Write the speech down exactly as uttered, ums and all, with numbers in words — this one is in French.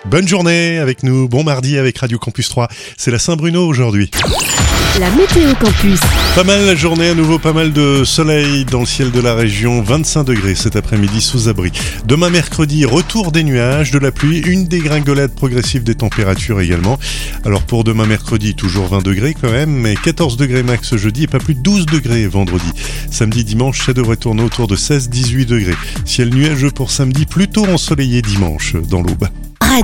Bonne journée avec nous, bon mardi avec Radio Campus trois. C'est la Saint-Bruno aujourd'hui. La météo campus. Pas mal la journée, à nouveau pas mal de soleil dans le ciel de la région, vingt-cinq degrés cet après-midi sous abri. Demain mercredi, retour des nuages, de la pluie, une dégringolade progressive des températures également. Alors pour demain mercredi, toujours vingt degrés quand même, mais quatorze degrés max jeudi et pas plus de douze degrés vendredi. Samedi, dimanche, ça devrait tourner autour de seize à dix-huit degrés. Ciel nuageux pour samedi, plutôt ensoleillé dimanche dans l'Aube.